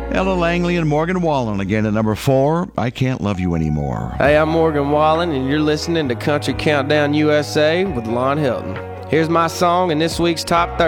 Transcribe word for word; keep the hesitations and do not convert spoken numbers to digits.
Ella Langley and Morgan Wallen again at number four, I Can't Love You Anymore. Hey, I'm Morgan Wallen, and you're listening to Country Countdown U S A with Lon Hilton. Here's my song in this week's Top thirty.